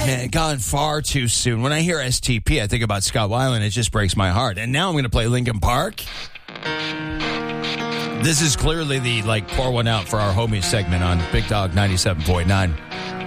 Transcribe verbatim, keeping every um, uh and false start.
Man, gone far too soon. When I hear S T P, I think about Scott Weiland. It just breaks my heart. And now I'm going to play Linkin Park. This is clearly the, like, pour one out for our homies segment on Big Dog ninety-seven point nine.